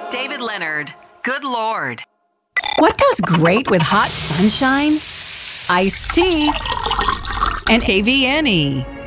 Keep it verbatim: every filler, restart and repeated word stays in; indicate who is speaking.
Speaker 1: David Leonard, good Lord.
Speaker 2: What goes great with hot sunshine? Iced tea and
Speaker 3: K V N E.